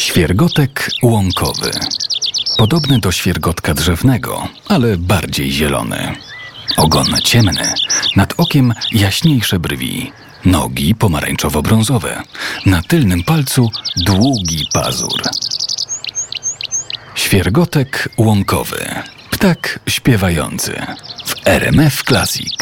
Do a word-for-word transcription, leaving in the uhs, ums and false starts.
Świergotek łąkowy. Podobny do świergotka drzewnego, ale bardziej zielony. Ogon ciemny, nad okiem jaśniejsze brwi, nogi pomarańczowo-brązowe, na tylnym palcu długi pazur. Świergotek łąkowy. Ptak śpiewający w R M F Classic.